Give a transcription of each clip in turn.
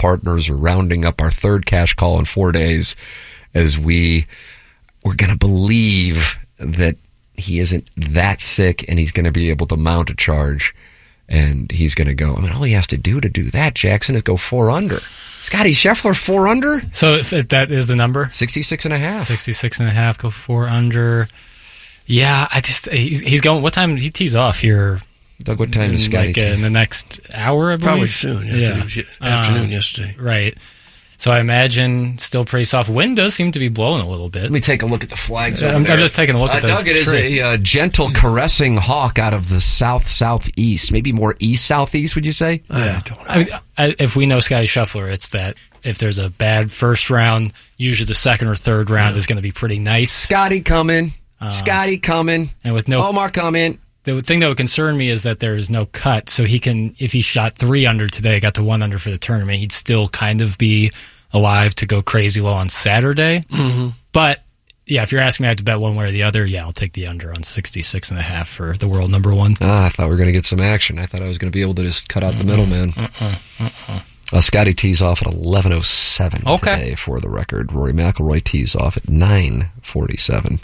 partners are rounding up our third cash call in 4 days as we're going to believe that he isn't that sick and he's going to be able to mount a charge and he's going to go. I mean, all he has to do that, Jackson, is go 4 under. Scotty Scheffler 4 under? So if that is the number? 66.5. 66.5, go 4 under. Yeah, he's going, what time he tees off here? Doug, what time does Scotty in the next hour, I believe? Probably soon. Yeah. Afternoon yesterday. Right. So I imagine still pretty soft. Wind does seem to be blowing a little bit. Let me take a look at the flags. I'm just taking a look at this. Doug, it is a gentle caressing hawk out of the south-southeast. Maybe more east-southeast, would you say? I don't know. I mean, if we know Scotty Scheffler, it's that if there's a bad first round, usually the second or third round is going to be pretty nice. Scotty coming. And with no Omar coming. The thing that would concern me is that there is no cut, so he can, if he shot 3 under today, got to 1 under for the tournament, he'd still kind of be alive to go crazy well on Saturday. Mm-hmm. But, yeah, if you're asking me I have to bet one way or the other, yeah, I'll take the under on 66.5 for the world number 1. I thought we were going to get some action. I thought I was going to be able to just cut out the middleman. Scotty tees off at 11:07 today for the record. Rory McIlroy tees off at 9:47.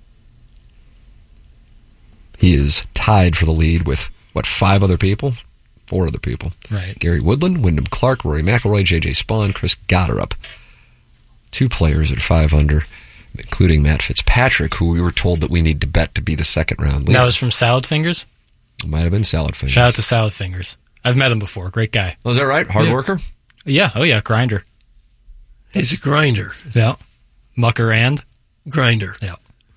He is tied for the lead with, 5 other people? 4 other people. Right. Gary Woodland, Wyndham Clark, Rory McIlroy, J.J. Spawn, Chris Gotterup. 2 players at 5 under, including Matt Fitzpatrick, who we were told that we need to bet to be the second round leader. That was from Salad Fingers? It might have been Salad Fingers. Shout out to Salad Fingers. I've met him before. Great guy. Oh, is that right? Hard worker? Yeah. Oh, yeah. Grinder. He's a grinder. Yeah. Mucker and? Grinder. Yeah.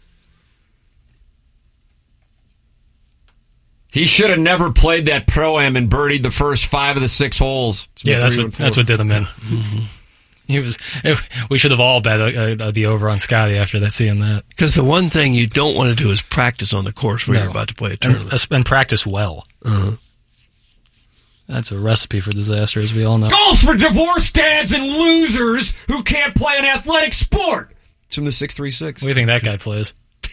He should have never played that Pro-Am and birdied the first 5 of the 6 holes. That's what did him in. Mm-hmm. We should have all bet the over on Scotty after seeing that. Because the one thing you don't want to do is practice on the course where you're about to play a tournament. And practice well. Uh-huh. That's a recipe for disaster, as we all know. Golf's for divorced dads and losers who can't play an athletic sport. It's from the 636. What do you think that guy plays?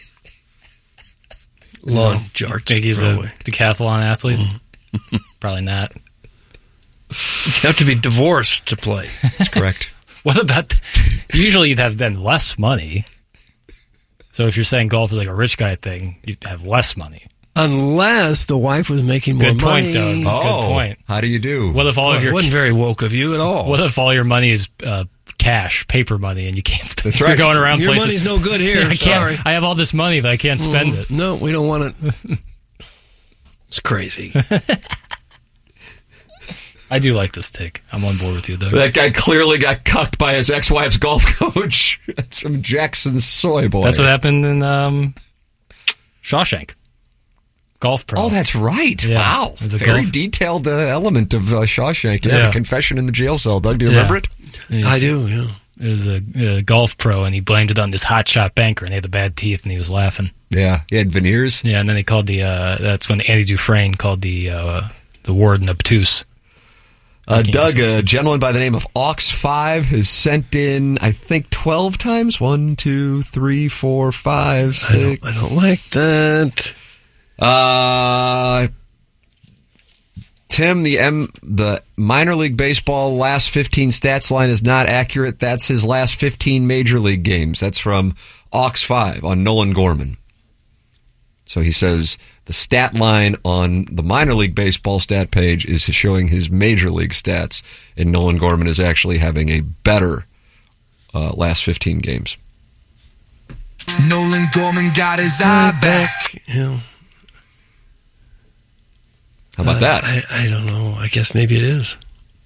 Lawn jarts. Think he's a decathlon athlete? Probably not. You have to be divorced to play. That's correct. What about... Usually you'd have then less money. So if you're saying golf is like a rich guy thing, you'd have less money. Unless the wife was making more money. Good point, Doug. Good point. How do you do? What if all of your... It wasn't very woke of you at all. What if all your money is cash, paper money, and you can't spend it? That's right. You're going around your places... money's no good here. Sorry. I have all this money, but I can't spend it. No, we don't want it. It's crazy. I do like this take. I'm on board with you, Doug. That guy clearly got cucked by his ex-wife's golf coach. That's from Jackson Soy Boy. That's what happened in Shawshank. Golf Pro. Oh, that's right. Yeah. Wow. Very detailed element of Shawshank. Yeah, the confession in the jail cell. Doug, do you remember it? I do, yeah. It was a golf pro, and he blamed it on this hotshot banker, and he had the bad teeth, and he was laughing. Yeah, he had veneers. Yeah, and then they called that's when Andy Dufresne called the warden obtuse. Doug, a gentleman by the name of Ox5 has sent in, I think, 12 times. 1, 2, 3, 4, 5, 6. I don't like that. Tim, the minor league baseball last 15 stats line is not accurate. That's his last 15 major league games. That's from Ox5 on Nolan Gorman. So he says the stat line on the minor league baseball stat page is showing his major league stats, and Nolan Gorman is actually having a better last 15 games. Nolan Gorman got his eye back. Yeah. How about that? I don't know. I guess maybe it is.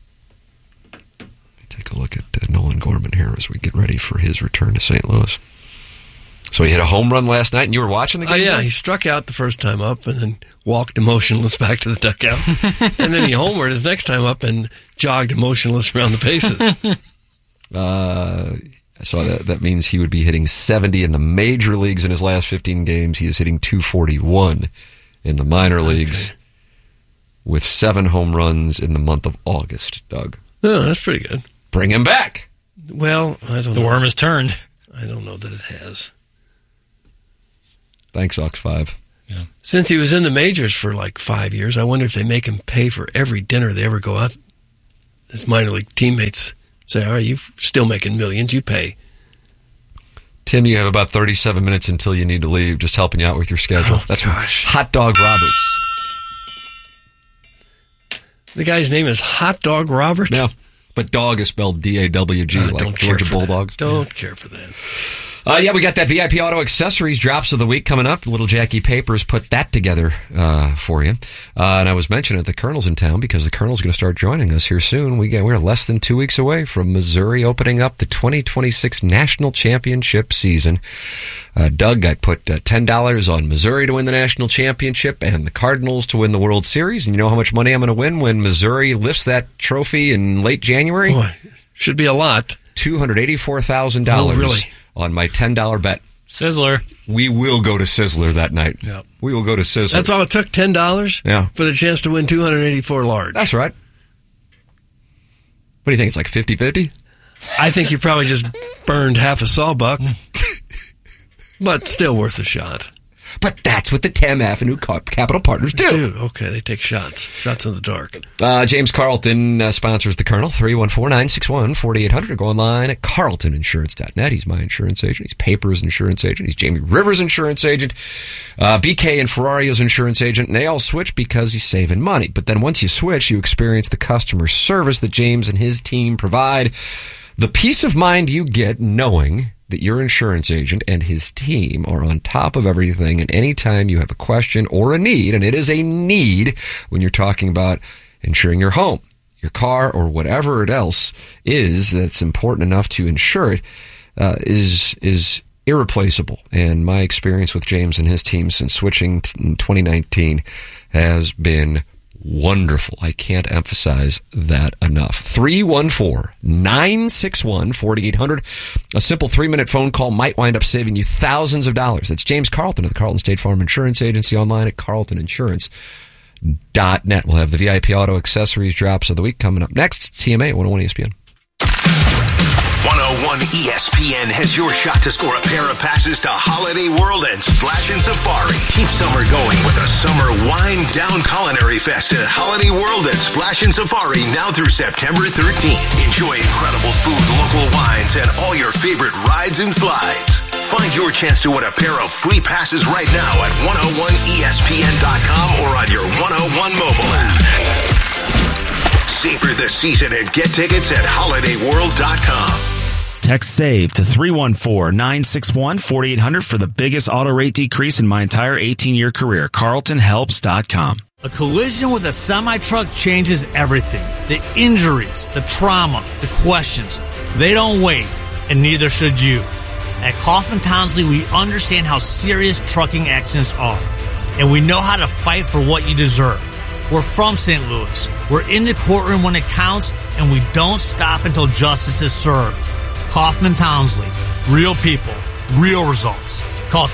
Take a look at Nolan Gorman here as we get ready for his return to St. Louis. So he hit a home run last night, and you were watching the game? Oh, yeah. He struck out the first time up and then walked emotionless back to the dugout. And then he homered his next time up and jogged emotionless around the bases. So that means he would be hitting 70 in the major leagues in his last 15 games. He is hitting 241 in the minor leagues with 7 home runs in the month of August, Doug. Oh, that's pretty good. Bring him back. Well, I don't know. The worm has turned. I don't know that it has. Thanks, Ox5. Yeah. Since he was in the majors for like 5 years, I wonder if they make him pay for every dinner they ever go out his minor league teammates say, all right, you're still making millions, you pay. Tim, you have about 37 minutes until you need to leave, just helping you out with your schedule. That's gosh. Hot Dog Roberts. The guy's name is Hot Dog Robert? Yeah, but dog is spelled D-A-W-G, like Georgia Bulldogs. Don't care for that. Yeah, we got that VIP Auto Accessories Drops of the Week coming up. Little Jackie Papers put that together for you. And I was mentioning the Colonel's in town because the Colonel's going to start joining us here soon. We're less than 2 weeks away from Missouri opening up the 2026 National Championship season. Doug, I put $10 on Missouri to win the National Championship and the Cardinals to win the World Series. And you know how much money I'm going to win when Missouri lifts that trophy in late January? Boy, should be a lot. $284,000. Oh, really? On my $10 bet. Sizzler. We will go to Sizzler that night. Yep. We will go to Sizzler. That's all it took, $10? Yeah. For the chance to win 284 large. That's right. What do you think? It's like 50-50? I think you probably just burned half a sawbuck. But still worth a shot. But that's what the Tam Avenue Capital Partners do. Okay, they take shots. Shots in the dark. James Carlton sponsors the Colonel. 314-961-4800. Go online at carltoninsurance.net. He's my insurance agent. He's Paper's insurance agent. He's Jamie Rivers' insurance agent. BK and Ferrario's insurance agent. And they all switch because he's saving money. But then once you switch, you experience the customer service that James and his team provide. The peace of mind you get knowing that your insurance agent and his team are on top of everything, and anytime you have a question or a need, and it is a need when you're talking about insuring your home, your car, or whatever it else is that's important enough to insure it, is irreplaceable. And my experience with James and his team since switching in 2019 has been wonderful. I can't emphasize that enough. 314-961-4800. A simple 3-minute phone call might wind up saving you thousands of dollars. That's James Carlton of the Carlton State Farm Insurance Agency, online at carltoninsurance.net. We'll have the VIP Auto Accessories Drops of the Week coming up next. TMA 101 ESPN. 101 ESPN has your shot to score a pair of passes to Holiday World and Splash and Safari. Keep summer going with a summer wind down culinary fest at Holiday World and Splash and Safari now through September 13th. Enjoy incredible food, local wines, and all your favorite rides and slides. Find your chance to win a pair of free passes right now at 101ESPN.com or on your 101 mobile app. Savor the season and get tickets at holidayworld.com. Text SAVE to 314-961-4800 for the biggest auto rate decrease in my entire 18-year career. CarltonHelps.com. A collision with a semi-truck changes everything. The injuries, the trauma, the questions. They don't wait, and neither should you. At Kaufman Townsley, we understand how serious trucking accidents are, and we know how to fight for what you deserve. We're from St. Louis. We're in the courtroom when it counts, and we don't stop until justice is served. Kaufman Townsley. Real people. Real results. Call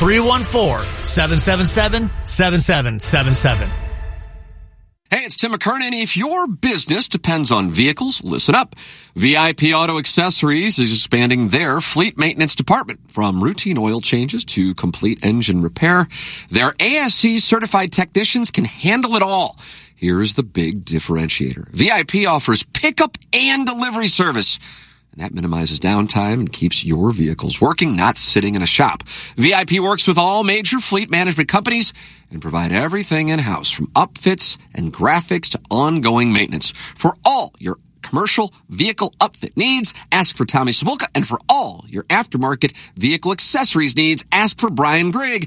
314-777-7777. Hey, it's Tim McKernan. If your business depends on vehicles, listen up. VIP Auto Accessories is expanding their fleet maintenance department. From routine oil changes to complete engine repair, their ASC certified technicians can handle it all. Here's the big differentiator. VIP offers pickup and delivery service. And that minimizes downtime and keeps your vehicles working, not sitting in a shop. VIP works with all major fleet management companies and provide everything in-house, from upfits and graphics to ongoing maintenance. For all your commercial vehicle upfit needs, ask for Tommy Samulka. And for all your aftermarket vehicle accessories needs, ask for Brian Grigg.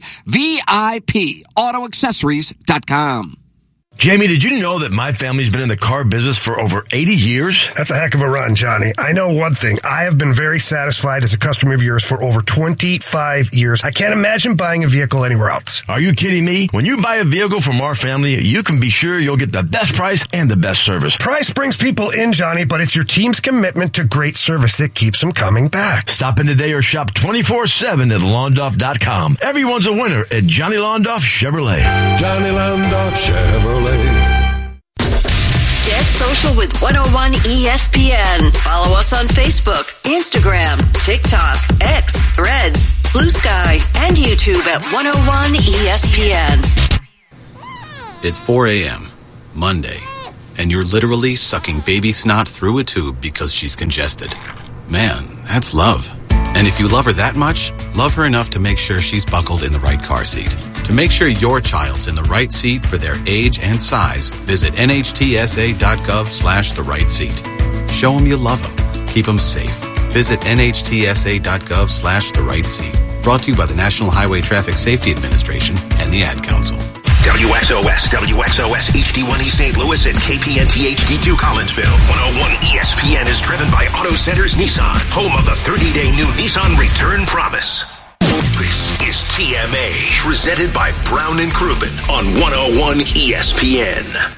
VIPAutoaccessories.com. Jamie, did you know that my family's been in the car business for over 80 years? That's a heck of a run, Johnny. I know one thing. I have been very satisfied as a customer of yours for over 25 years. I can't imagine buying a vehicle anywhere else. Are you kidding me? When you buy a vehicle from our family, you can be sure you'll get the best price and the best service. Price brings people in, Johnny, but it's your team's commitment to great service that keeps them coming back. Stop in today or shop 24/7 at Londoff.com. Everyone's a winner at Johnny Londoff Chevrolet. Johnny Londoff Chevrolet. Get social with 101 ESPN. Follow us on Facebook, Instagram, TikTok, X, Threads, Blue Sky, and YouTube at 101 ESPN. It's 4 a.m., Monday, and you're literally sucking baby snot through a tube because she's congested. Man, that's love. And if you love her that much, love her enough to make sure she's buckled in the right car seat. To make sure your child's in the right seat for their age and size, visit nhtsa.gov/the right seat. Show them you love them. Keep them safe. Visit nhtsa.gov/the right seat. Brought to you by the National Highway Traffic Safety Administration and the Ad Council. WXOS, WXOS HD1E St. Louis, and KPNT HD2 Collinsville. 101 ESPN is driven by Auto Centers Nissan, home of the 30-day new Nissan Return Promise. This is TMA, presented by Brown and Crouppen on 101 ESPN.